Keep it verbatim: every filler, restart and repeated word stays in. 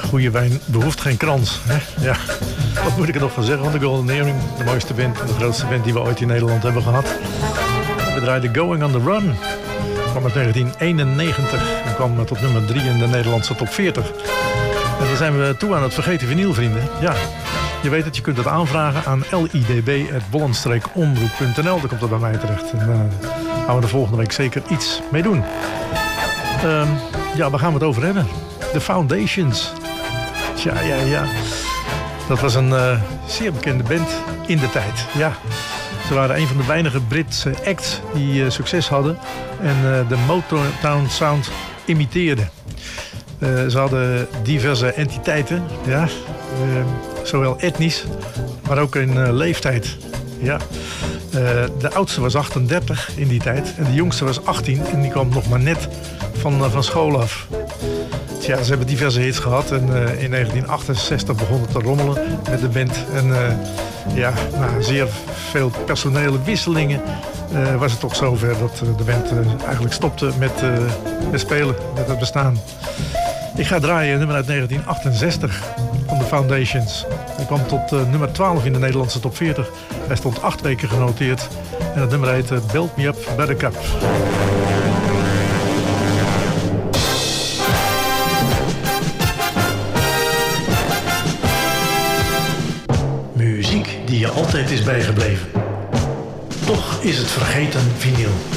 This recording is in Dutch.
goede wijn behoeft geen krans. Hè? Ja. Wat moet ik er nog van zeggen van de Golden Earring? De mooiste band en de grootste band die we ooit in Nederland hebben gehad. We draaiden Going on the Run. Kwam uit negentien eenennegentig en kwam tot nummer drie in de Nederlandse top veertig. En dan zijn we toe aan het vergeten vinyl, vrienden. Ja, je weet het, je kunt het aanvragen aan l i d b at bollen omroep punt n l. Dan komt dat bij mij terecht. En uh, gaan we er volgende week zeker iets mee doen. Um, ja, waar gaan we het over hebben? The Foundations. Tja, ja, ja. Dat was een uh, zeer bekende band in de tijd. Ja. Ze waren een van de weinige Britse acts die uh, succes hadden en uh, de Motown sound imiteerden. Uh, ze hadden diverse entiteiten, ja, uh, zowel etnisch, maar ook in uh, leeftijd. Ja. Uh, de oudste was achtendertig in die tijd en de jongste was achttien en die kwam nog maar net van, uh, van school af. Ja, ze hebben diverse hits gehad en uh, in negentien achtenzestig begon het te rommelen met de band. En uh, ja, na zeer veel personele wisselingen uh, was het toch zover dat uh, de band uh, eigenlijk stopte met, uh, met spelen, met het bestaan. Ik ga draaien een nummer uit negentien achtenzestig van The Foundations. Hij kwam tot uh, nummer twaalf in de Nederlandse top veertig. Hij stond acht weken genoteerd en het nummer heet uh, Build Me Up Buttercup. Die je altijd is bijgebleven. Toch is het vergeten vinyl.